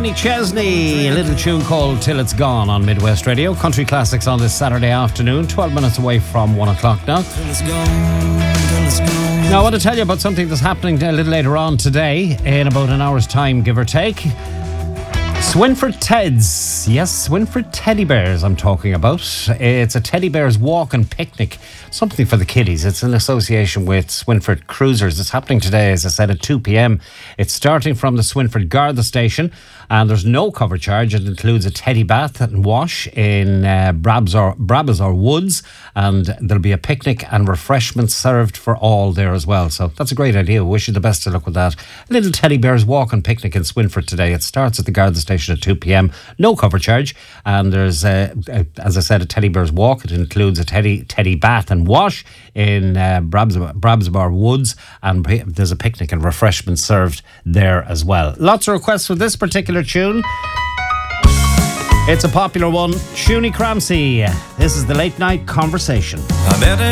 Kenny Chesney, a little tune called Till It's Gone on Midwest Radio. Country classics on this Saturday afternoon, 12 minutes away from 1 o'clock now. Now, I want to tell you about something that's happening a little later on today, in about an hour's time, give or take. Swinford Teds. Yes, Swinford Teddy Bears I'm talking about. It's a Teddy Bears walk and picnic. Something for the kiddies. It's in association with Swinford Cruisers. It's happening today, as I said, at 2 p.m. It's starting from the Swinford Garda station, and there's no cover charge. It includes a teddy bath and wash in Brabazar Woods, and there'll be a picnic and refreshments served for all there as well. So that's a great idea. Wish you the best of luck with that. A little Teddy Bears walk and picnic in Swinford today. It starts at the Garda station at 2 p.m. No cover charge, and there's, as I said, a Teddy Bears walk. It includes a teddy bath and wash in Brabazar Woods, and there's a picnic and refreshments served there as well. Lots of requests for this particular tune. It's a popular one. Shuni Cramsey. This is the Late Night Conversation. I met